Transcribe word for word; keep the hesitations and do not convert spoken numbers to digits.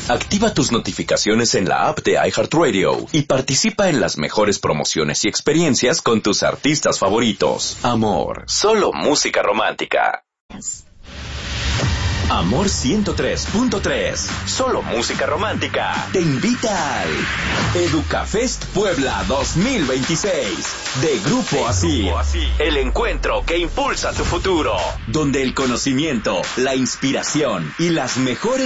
Activa tus notificaciones en la app de iHeartRadio y participa en las mejores promociones y experiencias con tus artistas favoritos. Amor, solo música romántica. Amor ciento tres punto tres, solo música romántica, te invita al Educafest Puebla dos mil veintiséis de Grupo Asir, el encuentro que impulsa tu futuro, donde el conocimiento, la inspiración y las mejores